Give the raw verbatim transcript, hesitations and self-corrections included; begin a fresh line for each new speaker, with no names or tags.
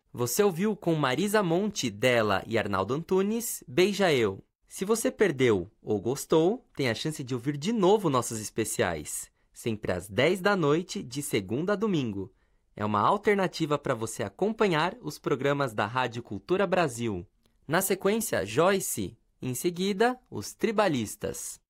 Você ouviu com Marisa Monte, dela e Arnaldo Antunes, Beija Eu. Se você perdeu ou gostou, tem a chance de ouvir de novo nossos especiais, sempre às dez da noite, de segunda a domingo. É uma alternativa para você acompanhar os programas da Rádio Cultura Brasil. Na sequência, Joyce. Em seguida, os Tribalistas.